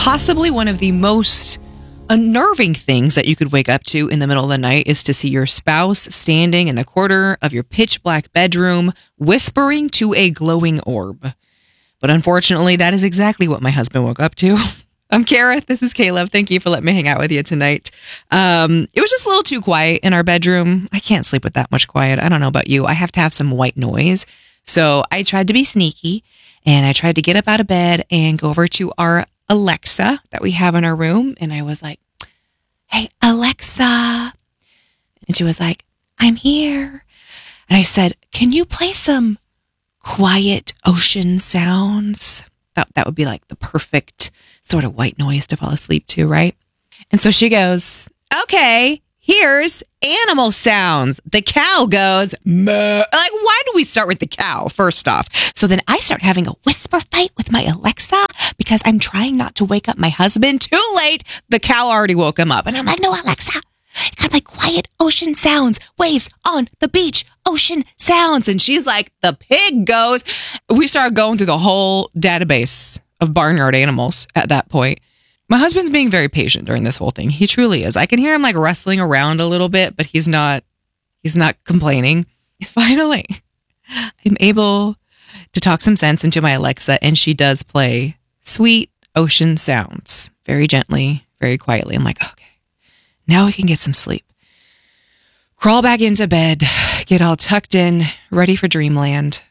possibly one of the most unnerving things that you could wake up to in the middle of the night is to see your spouse standing in the corner of your pitch black bedroom, whispering to a glowing orb. But unfortunately, that is exactly what my husband woke up to. I'm Kara. This is Caleb. Thank you for letting me hang out with you tonight. It was just a little too quiet in our bedroom. I can't sleep with that much quiet. I don't know about you. I have to have some white noise. So I tried to be sneaky and I tried to get up out of bed and go over to our Alexa that we have in our room. And I was like, "Hey, Alexa." And she was like, "I'm here." And I said, "Can you play some quiet ocean sounds?" That would be like the perfect sort of white noise to fall asleep to, right? And so she goes, "Okay, here's animal sounds." The cow goes, "Moo." Like, why do we start with the cow first off? So then I start having a whisper fight with my Alexa because I'm trying not to wake up my husband. Too late. The cow already woke him up. And I'm like, "No, Alexa, you gotta play quiet ocean sounds, waves on the beach, ocean sounds." And she's like, "The pig goes." We started going through the whole database of barnyard animals at that point. My husband's being very patient during this whole thing. He truly is. I can hear him like wrestling around a little bit, but he's not complaining. Finally, I'm able to talk some sense into my Alexa, and she does play sweet ocean sounds very gently, very quietly. I'm like, okay, now we can get some sleep. Crawl back into bed, get all tucked in, ready for dreamland.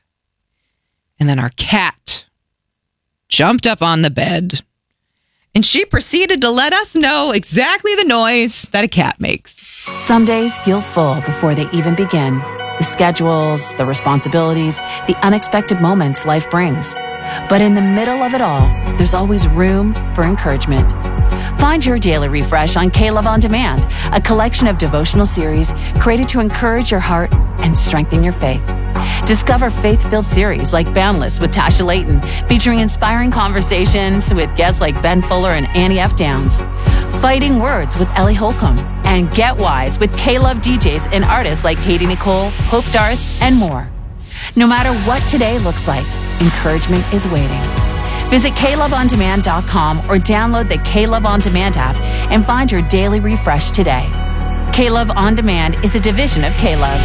And then our cat jumped up on the bed and she proceeded to let us know exactly the noise that a cat makes. Some days feel full before they even begin. The schedules, the responsibilities, the unexpected moments life brings. But in the middle of it all, there's always room for encouragement. Find your daily refresh on K-Love On Demand, a collection of devotional series created to encourage your heart and strengthen your faith. Discover faith-filled series like Boundless with Tasha Layton, featuring inspiring conversations with guests like Ben Fuller and Annie F. Downs. Fighting Words with Ellie Holcomb, and Get Wise with K-Love DJs and artists like Katie Nicole, Hope Darst, and more. No matter what today looks like, encouragement is waiting. Visit KLoveOnDemand.com or download the K-Love On Demand app and find your daily refresh today. K-Love On Demand is a division of K-Love.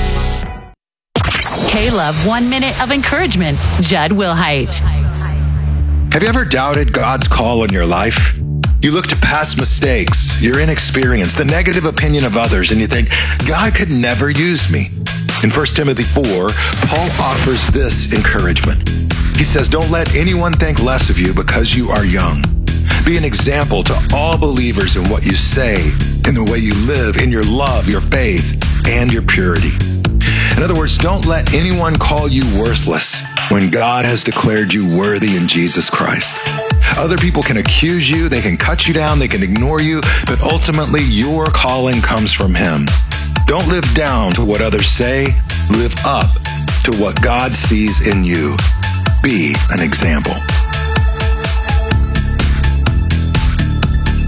K-Love 1 Minute of Encouragement, Judd Wilhite. Have you ever doubted God's call on your life? You look to past mistakes, your inexperience, the negative opinion of others, and you think, God could never use me. In 1 Timothy 4, Paul offers this encouragement. He says, "Don't let anyone think less of you because you are young. Be an example to all believers in what you say, in the way you live, in your love, your faith, and your purity." In other words, don't let anyone call you worthless when God has declared you worthy in Jesus Christ. Other people can accuse you, they can cut you down, they can ignore you, but ultimately your calling comes from Him. Don't live down to what others say, live up to what God sees in you. Be an example.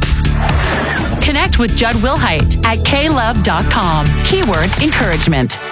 Connect with Judd Wilhite at klove.com. Keyword encouragement.